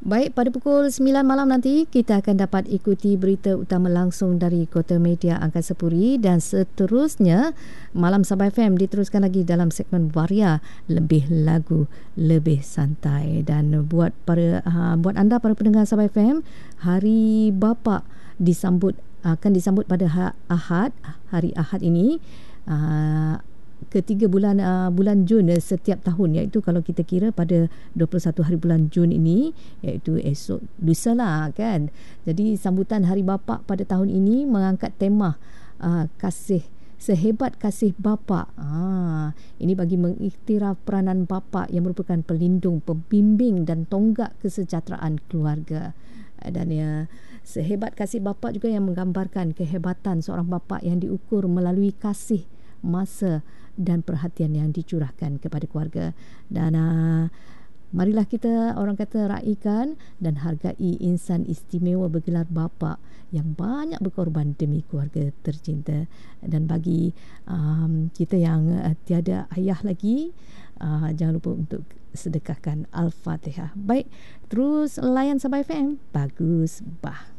Baik, pada pukul 9 malam nanti kita akan dapat ikuti berita utama langsung dari Kota Media Angkasa Puri, dan seterusnya Malam Sabah FM diteruskan lagi dalam segmen Waria, lebih lagu, lebih santai. Dan buat anda para pendengar Sabah FM, Hari Bapa akan disambut pada hari Ahad ini, ketiga bulan Jun setiap tahun, iaitu kalau kita kira pada 21 hari bulan Jun ini, iaitu esok lusa lah kan. Jadi sambutan Hari Bapa pada tahun ini mengangkat tema sehebat kasih bapa. Ini bagi mengiktiraf peranan bapa yang merupakan pelindung, pembimbing dan tonggak kesejahteraan keluarga. Dan sehebat kasih bapa juga yang menggambarkan kehebatan seorang bapa yang diukur melalui kasih, masa dan perhatian yang dicurahkan kepada keluarga. Dan marilah kita, orang kata, raikan dan hargai insan istimewa bergelar bapa yang banyak berkorban demi keluarga tercinta. Dan bagi kita yang tiada ayah lagi, jangan lupa untuk sedekahkan Al-Fatihah. Baik, terus layan Sabah FM. Bagus, bah.